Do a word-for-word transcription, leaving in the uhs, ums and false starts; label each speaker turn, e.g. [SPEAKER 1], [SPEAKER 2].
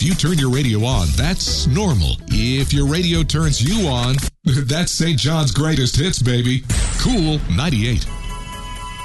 [SPEAKER 1] you turn your radio on, that's normal. If your radio turns you on, that's Saint John's greatest hits, baby. Cool ninety-eight.